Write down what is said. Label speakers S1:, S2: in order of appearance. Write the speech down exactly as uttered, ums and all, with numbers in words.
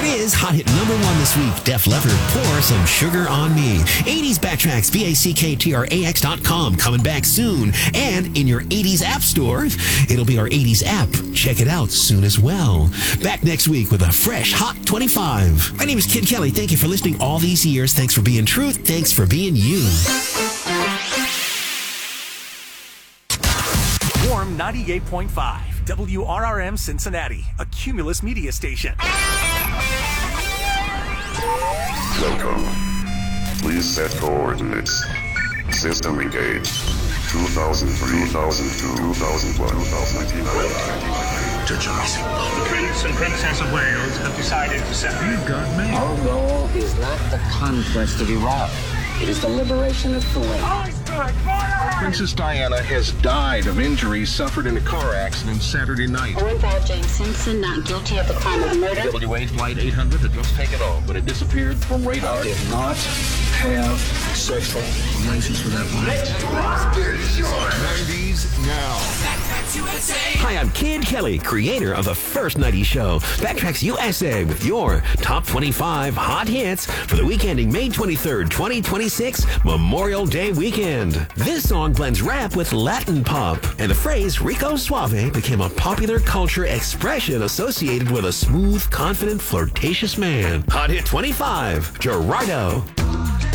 S1: is Hot Hit number one this week. Def Leppard, Pour Some Sugar on Me. eighties Backtracks, B A C K T R A X dot com, coming back soon. And in your eighties app store, it'll be our eighties app. Check it out soon as well. Back next week with a fresh Hot twenty-five. My name is Kid Kelly. Thank you for listening all these years. Thanks for being truth. Thanks for being you.
S2: Warm ninety-eight point five. W R R M Cincinnati, a Cumulus media station.
S3: Welcome. Please set coordinates. System engaged. two thousand three, two thousand two, two thousand one, two thousand ninety-nine.
S4: The Prince and Princess of Wales have decided to separate.
S5: You've got me.
S6: Our goal is not the conquest of Iraq. It is the liberation of Kuwait.
S5: Princess Diana has died of injuries suffered in a car accident Saturday night.
S7: Owen Paul James Simpson not guilty of the crime of murder.
S5: W A Flight eight hundred had just taken off, but it disappeared from radar.
S8: I did not have sexual relations with that woman.
S5: nineties now.
S1: Hi, I'm Kid Kelly, creator of the first nineties show, Backtracks U S A, with your top twenty-five hot hits for the week ending May twenty-third, twenty twenty-six, Memorial Day weekend. This song blends rap with Latin pop, and the phrase Rico Suave became a popular culture expression associated with a smooth, confident, flirtatious man. Hot hit twenty-five, Gerardo.